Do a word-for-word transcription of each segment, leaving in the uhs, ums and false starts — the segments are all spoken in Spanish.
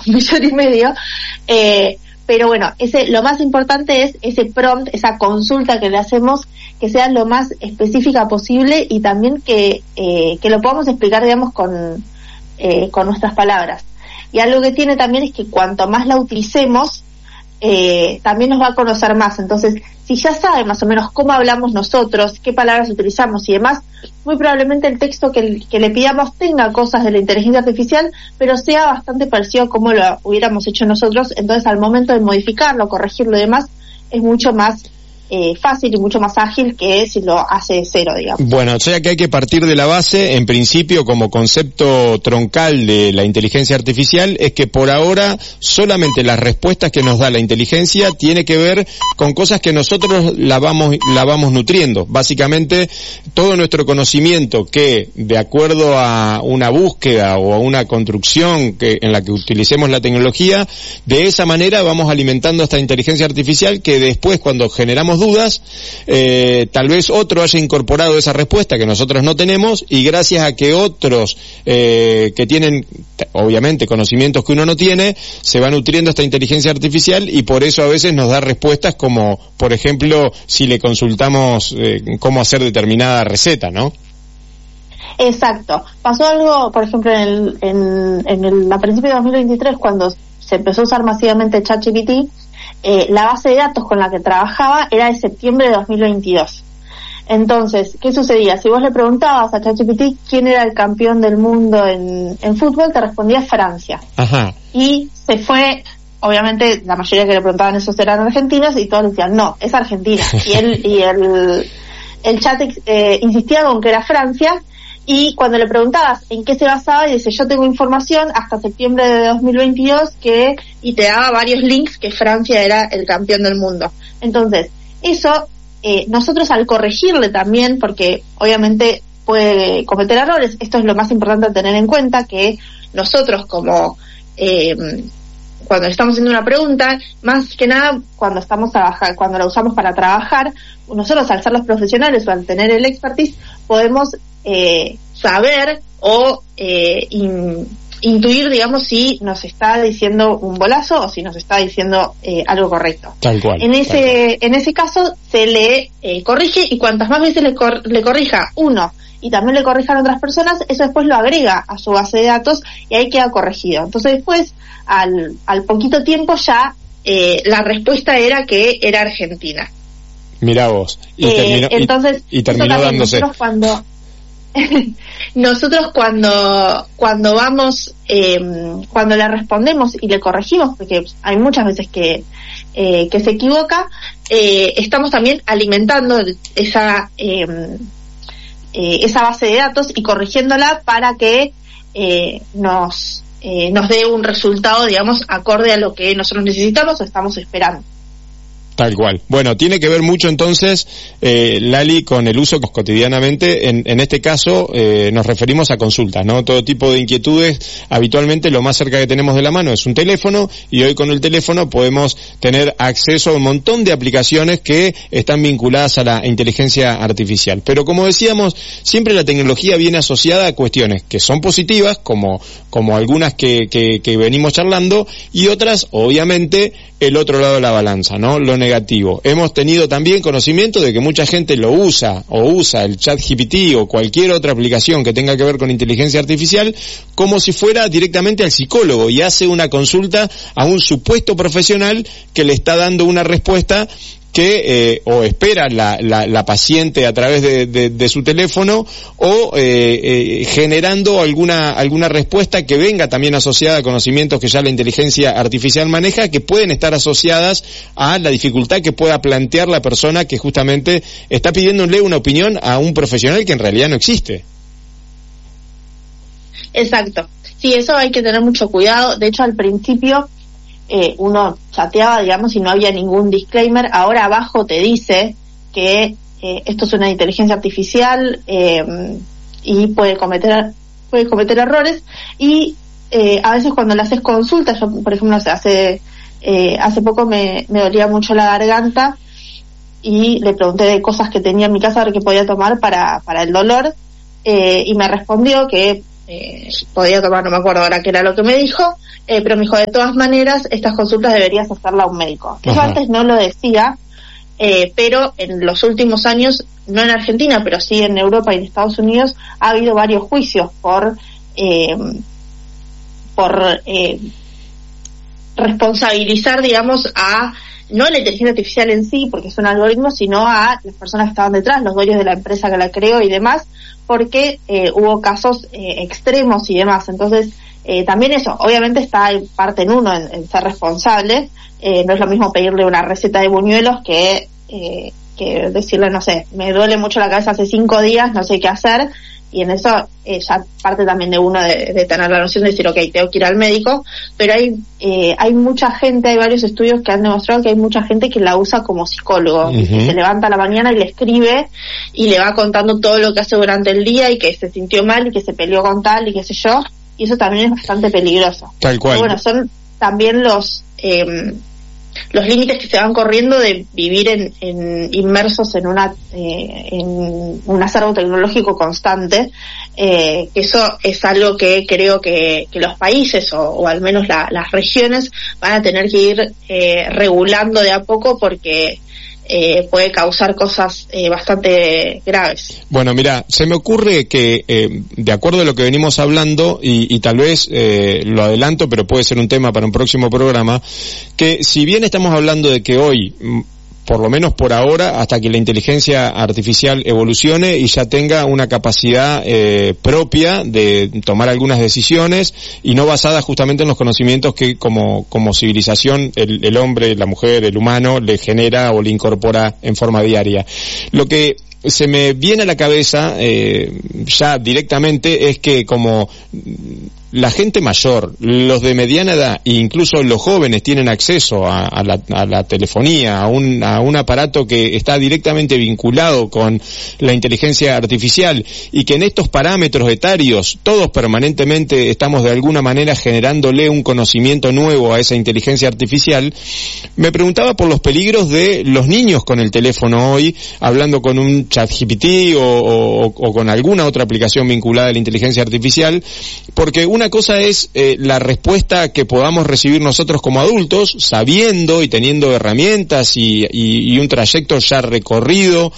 un millón y medio, eh, pero bueno, ese, lo más importante es ese prompt, esa consulta que le hacemos, que sea lo más específica posible y también que, eh, que lo podamos explicar, digamos, con, eh, con nuestras palabras. Y algo que tiene también es que cuanto más la utilicemos, eh, también nos va a conocer más. Entonces, si ya sabe más o menos cómo hablamos nosotros, qué palabras utilizamos y demás, muy probablemente el texto que, que le pidamos tenga cosas de la inteligencia artificial, pero sea bastante parecido a como lo hubiéramos hecho nosotros. Entonces, al momento de modificarlo, corregirlo y demás, es mucho más Eh, fácil y mucho más ágil que si lo hace de cero, digamos. Bueno, o sea que hay que partir de la base, en principio, como concepto troncal de la inteligencia artificial, es que por ahora solamente las respuestas que nos da la inteligencia tiene que ver con cosas que nosotros la vamos, la vamos nutriendo. Básicamente, todo nuestro conocimiento que, de acuerdo a una búsqueda o a una construcción que, en la que utilicemos la tecnología, de esa manera vamos alimentando esta inteligencia artificial que después, cuando generamos dudas, eh, tal vez otro haya incorporado esa respuesta que nosotros no tenemos, y gracias a que otros eh, que tienen obviamente conocimientos que uno no tiene, se va nutriendo esta inteligencia artificial, y por eso a veces nos da respuestas como, por ejemplo, si le consultamos eh, cómo hacer determinada receta, ¿no? Exacto. Pasó algo, por ejemplo, en el, en, en el, a principios de dos mil veintitrés, cuando se empezó a usar masivamente ChatGPT, Eh, la base de datos con la que trabajaba era de septiembre de dos mil veintidós. Entonces, ¿qué sucedía? Si vos le preguntabas a ChatGPT quién era el campeón del mundo en, en fútbol, te respondía Francia. Ajá. Y se fue, obviamente, la mayoría que le preguntaban esos eran argentinos, y todos le decían, no, es Argentina. Y él, y el, el chat eh, insistía con que era Francia. Y cuando le preguntabas en qué se basaba, y dice, yo tengo información hasta septiembre de dos mil veintidós que, y te daba varios links que Francia era el campeón del mundo. Entonces, eso, eh, nosotros al corregirle también, porque obviamente puede cometer errores, esto es lo más importante a tener en cuenta, que nosotros como, eh, cuando estamos haciendo una pregunta, más que nada cuando estamos trabajando, cuando la usamos para trabajar, nosotros al ser los profesionales o al tener el expertise, podemos eh, saber o eh, in, intuir, digamos, si nos está diciendo un bolazo o si nos está diciendo eh, algo correcto. Tal cual. En ese, tal cual. en ese caso se le eh, corrige, y cuantas más veces le, cor- le corrija uno y también le corrijan otras personas, eso después lo agrega a su base de datos y ahí queda corregido. Entonces después, al, al poquito tiempo ya eh, la respuesta era que era Argentina. Mirá vos. Y eh, terminó, entonces, y, y terminó dándose. Nosotros cuando, nosotros cuando, cuando vamos, eh, cuando le respondemos y le corregimos, porque hay muchas veces que, eh, que se equivoca, eh, estamos también alimentando esa, eh, eh, esa base de datos y corrigiéndola para que eh, nos, eh, nos dé un resultado, digamos, acorde a lo que nosotros necesitamos o estamos esperando. Tal cual. Bueno, tiene que ver mucho entonces, eh, Lali, con el uso cotidianamente. En, en este caso, eh, nos referimos a consultas, ¿no? Todo tipo de inquietudes. Habitualmente lo más cerca que tenemos de la mano es un teléfono, y hoy con el teléfono podemos tener acceso a un montón de aplicaciones que están vinculadas a la inteligencia artificial. Pero como decíamos, siempre la tecnología viene asociada a cuestiones que son positivas, como, como algunas que, que, que venimos charlando, y otras, obviamente, el otro lado de la balanza, ¿no? Lo negativo. Hemos tenido también conocimiento de que mucha gente lo usa o usa el ChatGPT o cualquier otra aplicación que tenga que ver con inteligencia artificial como si fuera directamente al psicólogo, y hace una consulta a un supuesto profesional que le está dando una respuesta que eh, o espera la, la, la paciente a través de, de, de su teléfono, o eh, eh, generando alguna alguna respuesta que venga también asociada a conocimientos que ya la inteligencia artificial maneja, que pueden estar asociadas a la dificultad que pueda plantear la persona que justamente está pidiéndole una opinión a un profesional que en realidad no existe. Exacto. Sí, eso hay que tener mucho cuidado. De hecho, al principio Eh, uno chateaba, digamos, y no había ningún disclaimer. Ahora abajo te dice que eh, esto es una inteligencia artificial eh, y puede cometer puede cometer errores, y eh, a veces cuando le haces consultas, yo por ejemplo hace eh, hace poco me, me dolía mucho la garganta y le pregunté de cosas que tenía en mi casa a ver qué podía tomar para, para el dolor, eh, y me respondió que eh, podía tomar, no me acuerdo ahora qué era lo que me dijo, eh, pero me dijo, de todas maneras, estas consultas deberías hacerla a un médico. Eso antes no lo decía, eh, pero en los últimos años, no en Argentina, pero sí en Europa y en Estados Unidos, ha habido varios juicios por eh, por eh, responsabilizar, digamos, a no la inteligencia artificial en sí, porque es un algoritmo, sino a las personas que estaban detrás, los dueños de la empresa que la creó y demás, porque eh, hubo casos eh, extremos y demás. Entonces, eh, también eso, obviamente está en parte en uno, en, en ser responsable. Eh, no es lo mismo pedirle una receta de buñuelos que, eh, que decirle, no sé, me duele mucho la cabeza hace cinco días, no sé qué hacer. Y en eso eh, ya parte también de uno de, de tener la noción de decir, ok, tengo que ir al médico, pero hay eh, hay mucha gente, hay varios estudios que han demostrado que hay mucha gente que la usa como psicólogo, uh-huh. que se levanta a la mañana y le escribe y le va contando todo lo que hace durante el día y que se sintió mal y que se peleó con tal y qué sé yo, y eso también es bastante peligroso. Tal cual. Pero bueno, son también los... Eh, los límites que se van corriendo de vivir en, en inmersos en una eh, en un acervo tecnológico constante, eh, que eso es algo que creo que, que los países o, o al menos la, las regiones van a tener que ir eh, regulando de a poco, porque Eh, puede causar cosas eh, bastante graves. Bueno, mira, se me ocurre que eh, de acuerdo a lo que venimos hablando, y, y tal vez eh, lo adelanto, pero puede ser un tema para un próximo programa, que si bien estamos hablando de que hoy, por lo menos por ahora, hasta que la inteligencia artificial evolucione y ya tenga una capacidad eh, propia de tomar algunas decisiones y no basada justamente en los conocimientos que como como civilización el, el hombre, la mujer, el humano le genera o le incorpora en forma diaria. Lo que se me viene a la cabeza eh, ya directamente es que como la gente mayor, los de mediana edad e incluso los jóvenes tienen acceso a, a, la, a la telefonía, a un, a un aparato que está directamente vinculado con la inteligencia artificial, y que en estos parámetros etarios todos permanentemente estamos de alguna manera generándole un conocimiento nuevo a esa inteligencia artificial. Me preguntaba por los peligros de los niños con el teléfono hoy, hablando con un ChatGPT o, o, o con alguna otra aplicación vinculada a la inteligencia artificial, porque una cosa es eh, la respuesta que podamos recibir nosotros como adultos, sabiendo y teniendo herramientas y, y, y un trayecto ya recorrido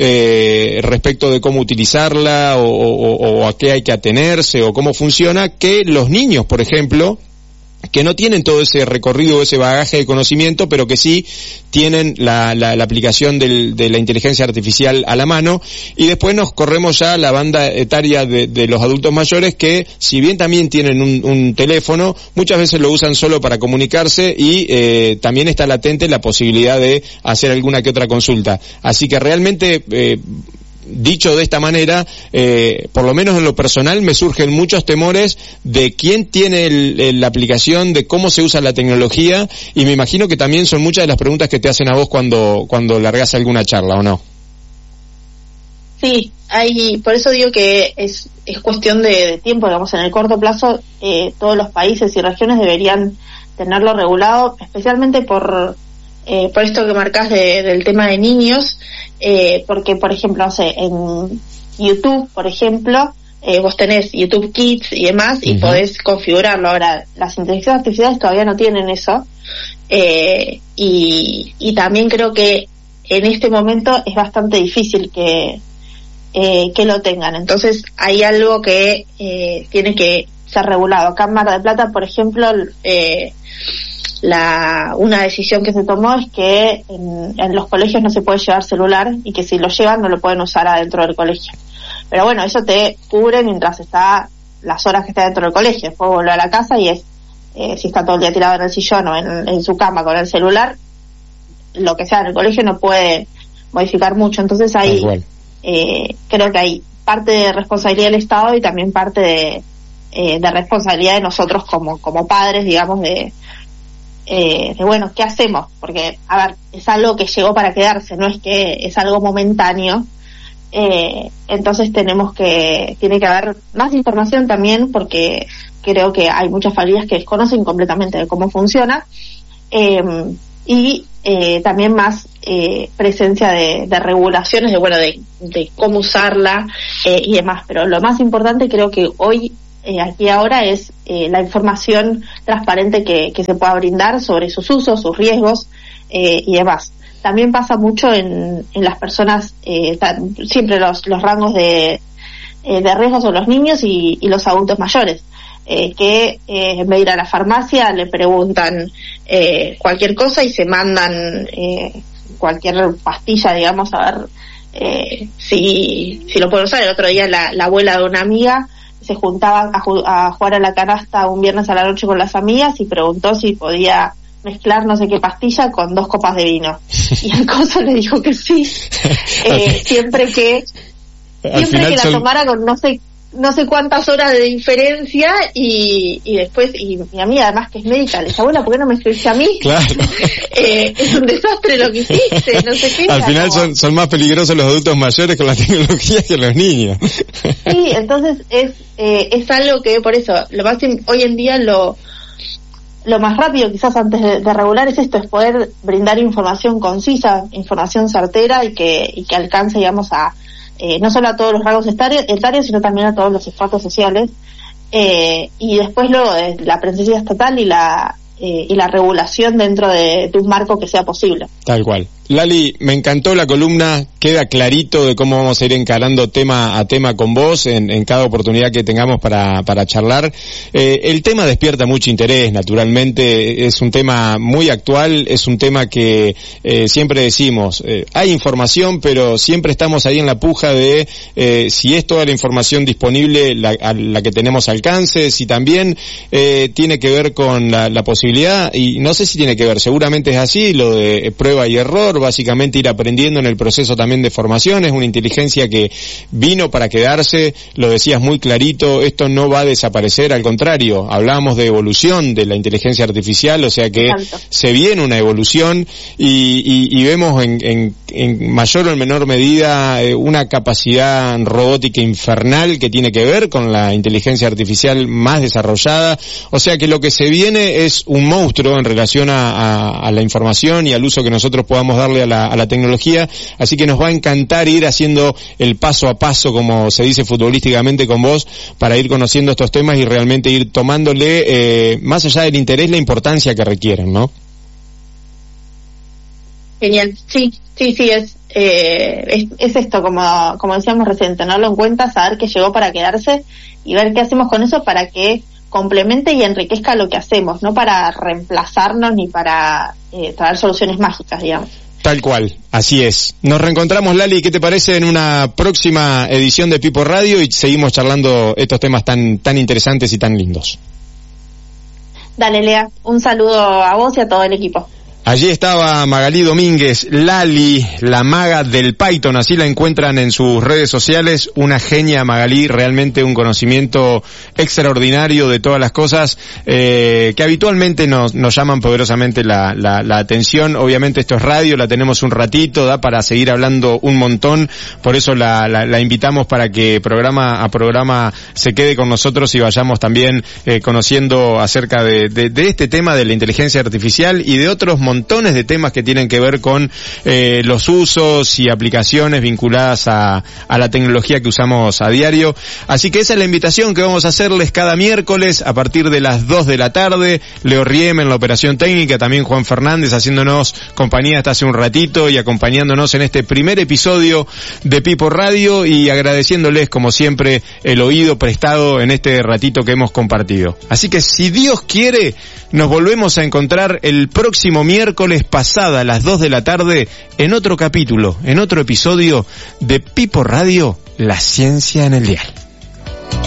eh, respecto de cómo utilizarla o, o, o a qué hay que atenerse o cómo funciona, que los niños, por ejemplo, que no tienen todo ese recorrido, ese bagaje de conocimiento, pero que sí tienen la, la, la aplicación del, de la inteligencia artificial a la mano. Y después nos corremos ya a la banda etaria de, de los adultos mayores, que si bien también tienen un, un teléfono, muchas veces lo usan solo para comunicarse y eh, también está latente la posibilidad de hacer alguna que otra consulta. Así que realmente... Eh, Dicho de esta manera, eh, por lo menos en lo personal me surgen muchos temores de quién tiene el, el, la aplicación, de cómo se usa la tecnología, y me imagino que también son muchas de las preguntas que te hacen a vos cuando cuando largas alguna charla, ¿o no? Sí, hay, por eso digo que es es cuestión de, de tiempo, digamos, en el corto plazo eh, todos los países y regiones deberían tenerlo regulado, especialmente por eh, por esto que marcás de, del tema de niños. Eh, porque, por ejemplo, no sé, en YouTube, por ejemplo, eh, vos tenés YouTube Kids y demás, y uh-huh. podés configurarlo. Ahora, las inteligencias artificiales todavía no tienen eso, eh, y, y también creo que en este momento es bastante difícil que, eh, que lo tengan. Entonces, hay algo que eh, tiene que ser regulado. Acá en Mar del Plata, por ejemplo, eh, La, una decisión que se tomó es que en, en los colegios no se puede llevar celular, y que si lo llevan no lo pueden usar adentro del colegio. Pero bueno, eso te cubre mientras está las horas que está dentro del colegio. Después vuelve a la casa y es eh, si está todo el día tirado en el sillón o en, en su cama con el celular, lo que sea en el colegio no puede modificar mucho. Entonces ahí eh, creo que hay parte de responsabilidad del Estado y también parte de, eh, de responsabilidad de nosotros como como padres, digamos, de Eh, de bueno, ¿qué hacemos? Porque, a ver, es algo que llegó para quedarse, no es que es algo momentáneo. Eh, entonces tenemos que, tiene que haber más información también, porque creo que hay muchas familias que desconocen completamente de cómo funciona, eh, y eh, también más eh, presencia de, de regulaciones, de bueno, de, de cómo usarla eh, y demás. Pero lo más importante creo que hoy eh, aquí ahora es eh, la información transparente que, que se pueda brindar sobre sus usos, sus riesgos eh, y demás. También pasa mucho en, en las personas, eh, siempre los, los rangos de, eh, de riesgo son los niños y, y los adultos mayores, eh, que eh, en vez de ir a la farmacia le preguntan eh, cualquier cosa y se mandan eh, cualquier pastilla, digamos, a ver eh, si, si lo pueden usar. El otro día la, la abuela de una amiga se juntaba a, ju- a jugar a la canasta un viernes a la noche con las amigas y preguntó si podía mezclar no sé qué pastilla con dos copas de vino, y el coso le dijo que sí, eh, siempre que siempre que la son... tomara con no sé no sé cuántas horas de diferencia, y, y después, y mi amiga además que es médica, le dice, abuela, ¿por qué no me escribiste a mí? Claro. eh, es un desastre lo que hiciste, no sé qué. Al final como... son, son más peligrosos los adultos mayores con la tecnología que los niños. Sí, entonces es eh, es algo que por eso, lo más hoy en día lo lo más rápido quizás antes de, de regular es esto, es poder brindar información concisa, información certera y que, y que alcance, digamos, a Eh, no solo a todos los rangos etarios, sino también a todos los estratos sociales, eh, y después luego de la presencia estatal y la eh, y la regulación dentro de, de un marco que sea posible. Tal cual. Lali, me encantó la columna, queda clarito de cómo vamos a ir encarando tema a tema con vos en, en cada oportunidad que tengamos para, para charlar. Eh, el tema despierta mucho interés, naturalmente, es un tema muy actual, es un tema que eh, siempre decimos, eh, hay información, pero siempre estamos ahí en la puja de eh, si es toda la información disponible la, a la que tenemos alcance, si también eh, tiene que ver con la, la posibilidad, y no sé si tiene que ver, seguramente es así, lo de prueba y error, básicamente ir aprendiendo en el proceso también de formación, es una inteligencia que vino para quedarse, lo decías muy clarito, esto no va a desaparecer, al contrario, hablábamos de evolución de la inteligencia artificial, o sea que Exacto. se viene una evolución y, y, y vemos en, en, en mayor o en menor medida eh, una capacidad robótica infernal que tiene que ver con la inteligencia artificial más desarrollada, o sea que lo que se viene es un monstruo en relación a, a, a la información y al uso que nosotros podamos darle a la, a la tecnología, así que nos va a encantar ir haciendo el paso a paso, como se dice futbolísticamente, con vos, para ir conociendo estos temas y realmente ir tomándole, eh, más allá del interés, la importancia que requieren, ¿no? Genial, sí, sí, sí, es, eh, es, es esto, como, como decíamos recién, tenerlo en cuenta, saber que llegó para quedarse y ver qué hacemos con eso para que complemente y enriquezca lo que hacemos, no para reemplazarnos ni para eh, traer soluciones mágicas, digamos. Tal cual, así es. Nos reencontramos, Lali, ¿qué te parece en una próxima edición de Pipo Radio y seguimos charlando estos temas tan tan interesantes y tan lindos? Dale, Lea, un saludo a vos y a todo el equipo. Allí estaba Magalí Domínguez, Lali, la maga del Python, así la encuentran en sus redes sociales, una genia Magalí, realmente un conocimiento extraordinario de todas las cosas eh, que habitualmente nos, nos llaman poderosamente la, la, la atención. Obviamente esto es radio, la tenemos un ratito, da para seguir hablando un montón, por eso la, la, la invitamos para que programa a programa se quede con nosotros y vayamos también eh, conociendo acerca de, de, de este tema de la inteligencia artificial y de otros montones de temas que tienen que ver con eh, los usos y aplicaciones vinculadas a, a la tecnología que usamos a diario. Así que esa es la invitación que vamos a hacerles cada miércoles a partir de las dos de la tarde. Leo Riem en la operación técnica, también Juan Fernández haciéndonos compañía hasta hace un ratito y acompañándonos en este primer episodio de Pipo Radio y agradeciéndoles como siempre el oído prestado en este ratito que hemos compartido. Así que si Dios quiere, nos volvemos a encontrar el próximo miércoles pasada a las dos de la tarde en otro capítulo, en otro episodio de Pipo Radio, la ciencia en el dial.